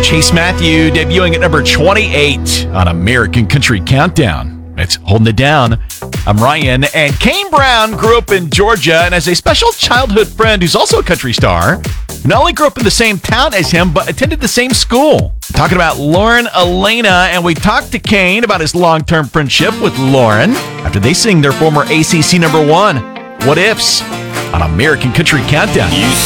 Chase Matthew debuting at number 28 on American Country Countdown. It's Holding It Down. I'm Ryan, and Kane Brown grew up in Georgia and has a special childhood friend who's also a country star, who not only grew up in the same town as him, but attended the same school. We're talking about Lauren Elena, and we talked to Kane about his long-term friendship with Lauren after they sing their former ACC number one, What Ifs, on American Country Countdown. You